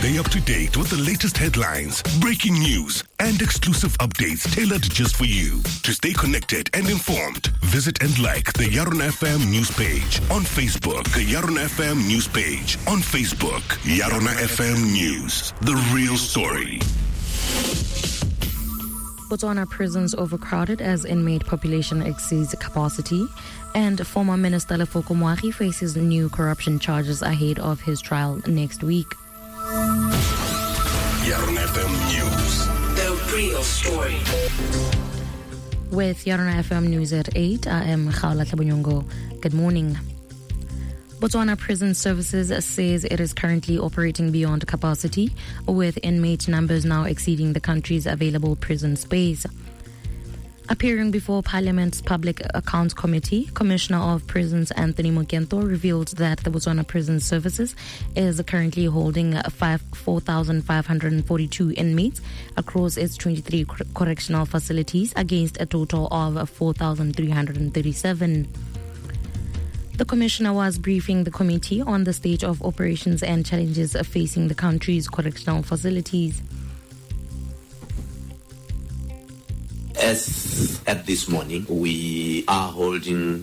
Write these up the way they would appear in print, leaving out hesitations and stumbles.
Stay up to date with the latest headlines, breaking news, and exclusive updates tailored just for you. To stay connected and informed, visit and like the Yaron FM news page on Facebook. The Yaron FM news page on Facebook. Yaron FM News, the real story. Botswana prisons overcrowded as inmate population exceeds capacity, and former Minister Lefoko Moagi faces new corruption charges ahead of his trial next week. Yaron FM News, the real story. With Yaron FM News at 8, I am Khaula Tlhabonyongo. Good morning. Botswana Prison Services says it is currently operating beyond capacity, with inmate numbers now exceeding the country's available prison space. Appearing before Parliament's Public Accounts Committee, Commissioner of Prisons Anthony Mokento revealed that the Botswana Prison Services is currently holding 4,542 inmates across its 23 correctional facilities against a total of 4,337. The Commissioner was briefing the committee on the state of operations and challenges facing the country's correctional facilities. As at this morning, we are holding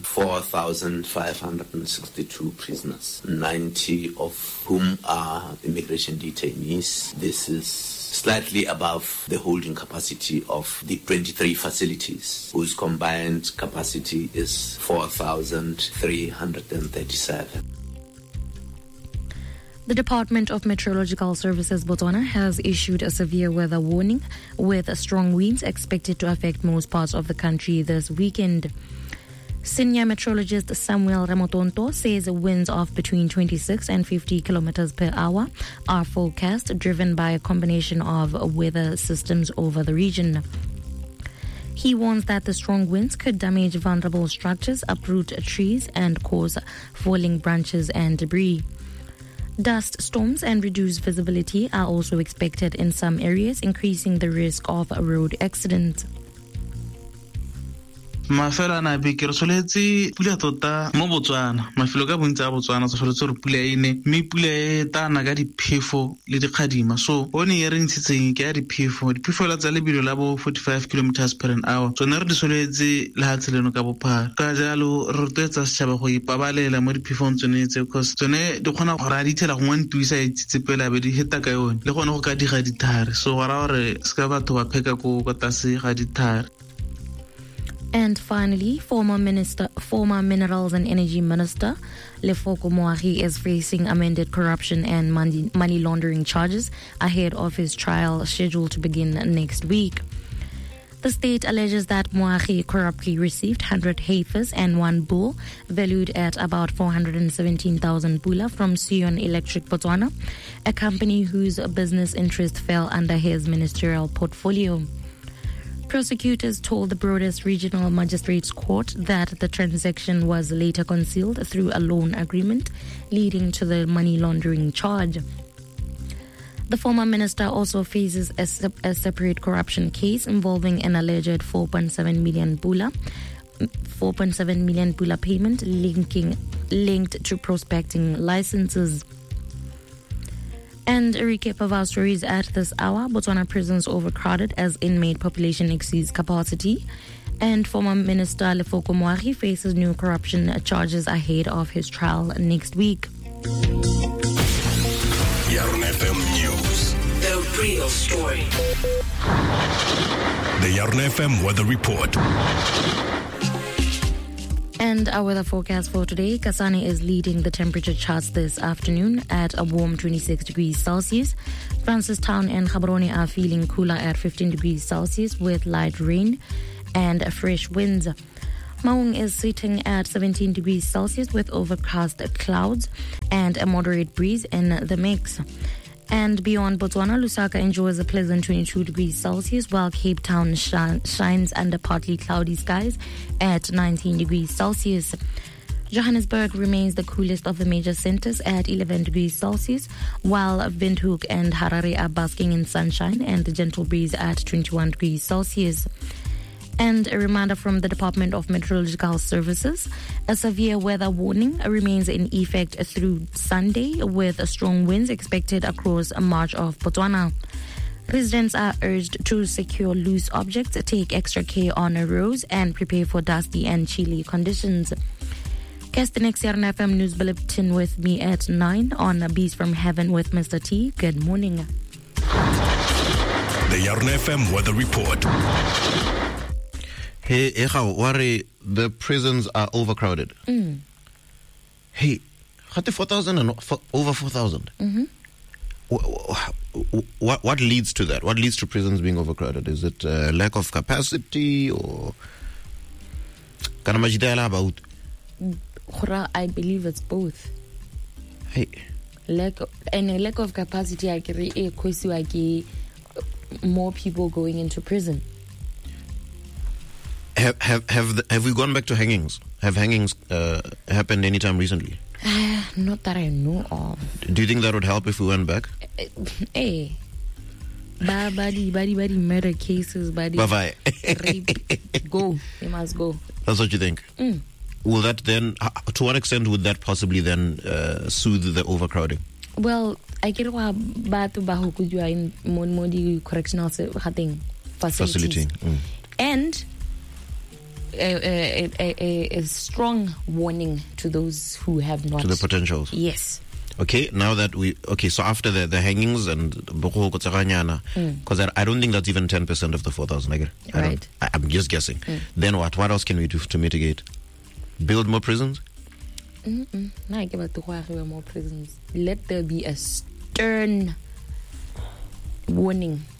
4,562 prisoners, 90 of whom are immigration detainees. This is slightly above the holding capacity of the 23 facilities, whose combined capacity is 4,337. The Department of Meteorological Services Botswana has issued a severe weather warning with strong winds expected to affect most parts of the country this weekend. Senior meteorologist Samuel Ramotonto says winds of between 26 and 50 kilometers per hour are forecast, driven by a combination of weather systems over the region. He warns that the strong winds could damage vulnerable structures, uproot trees, and cause falling branches and debris. Dust storms and reduced visibility are also expected in some areas, increasing the risk of road accidents. Mafelo ana beke re soletse pula tota mo Botswana mafelo ka bontsi a Botswana so soletse re pula ine mme pula e tana ka diphefo le dikgadima so one ye re ntshitseng ke ya diphefo la tsa lebelo la bo 45 kilometers per hour tsone re di soletse le ha tseleno ka bophara ka jalo re rotsetsa setšhaba go ipabalela mo diphefong tsone tse because tsone di kgona go ra di tshela go ntwisa e tsitsepela be di heta ka yone le gone go ka diga dithare so go ra gore ska batho ba pheka ko tase ga dithare. And finally, former Minerals and Energy Minister Lefoko Moagi is facing amended corruption and money laundering charges ahead of his trial scheduled to begin next week. The state alleges that Moagi corruptly received 100 heifers and one bull valued at about 417,000 pula from Sion Electric Botswana, a company whose business interest fell under his ministerial portfolio. Prosecutors told the Broadest Regional Magistrates Court that the transaction was later concealed through a loan agreement, leading to the money laundering charge. The former minister also faces a separate corruption case involving an alleged 4.7 million pula payment linked to prospecting licenses. And a recap of our stories at this hour. Botswana prisons overcrowded as inmate population exceeds capacity. And former Minister Lefoko Moagi faces new corruption charges ahead of his trial next week. Yaron FM News, the real story. The Yaron FM Weather Report. And our weather forecast for today, Kasane is leading the temperature charts this afternoon at a warm 26 degrees Celsius. Francistown and Gaborone are feeling cooler at 15 degrees Celsius with light rain and fresh winds. Maung is sitting at 17 degrees Celsius with overcast clouds and a moderate breeze in the mix. And beyond Botswana, Lusaka enjoys a pleasant 22 degrees Celsius, while Cape Town shines under partly cloudy skies at 19 degrees Celsius. Johannesburg remains the coolest of the major centers at 11 degrees Celsius, while Windhoek and Harare are basking in sunshine and the gentle breeze at 21 degrees Celsius. And a reminder from the Department of Meteorological Services, a severe weather warning remains in effect through Sunday with strong winds expected across much of Botswana. Residents are urged to secure loose objects, take extra care on roads, and prepare for dusty and chilly conditions. Catch the next Yarn FM News Bulletin with me at 9 on Bees from Heaven with Mr. T. Good morning. The Yarn FM Weather Report. Hey, worry the prisons are overcrowded. Hey, 4,000 and over 4,000. What leads to that? What leads to prisons being overcrowded? Is it lack of capacity or? I believe it's both. Hey, lack of capacity. I agree. More people going into prison. Have we gone back to hangings? Have hangings happened anytime recently? Not that I know of. Do you think that would help if we went back? Hey, body murder cases, body rape. Go, they must go. That's what you think. Will that then, to what extent would that possibly then soothe the overcrowding? Well, I get why batu bahukujua in Modi correctional facility, and a strong warning to those who have not. To the potentials. Yes. Okay, now that so after the hangings and because I don't think that's even 10% of the 4,000. Right. I'm just guessing. Then what else can we do to mitigate? Build more prisons? I give it to more prisons. Let there be a stern warning.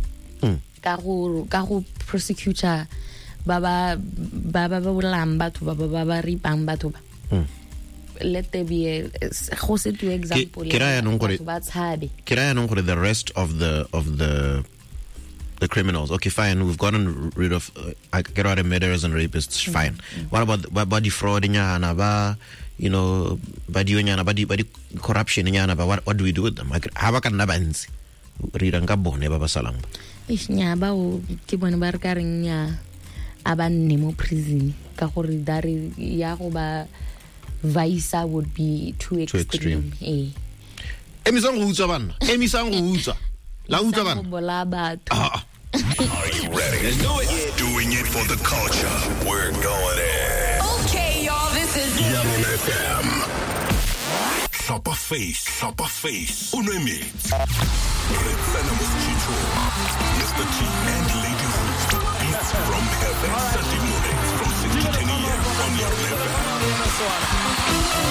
Kago prosecutor baba ulam batho baba ripang batho ba. Let there be a example. The rest of the criminals. Okay, fine. We've gotten rid of murderers and rapists. Fine. What about the fraud in Yana? Badi corruption in Yana? What do we do with them? Habakan nabansi. Riranga bone baba salang. Ishnyaba o kibone barkaring nya aban nemo prison. Kahori dari ya go ba Vaisa would be too extreme. Emisang ban. La ban. Are you ready? Let's do it. Doing it for the culture. We're going in. Okay, y'all, this is Yarn FM. Shopper face. Unremit. Rexana Mosquito. Mr. T and Lady Ruth. Beats from Heaven. Saturday mornings from 6 to 10 a.m. on Yarn FM.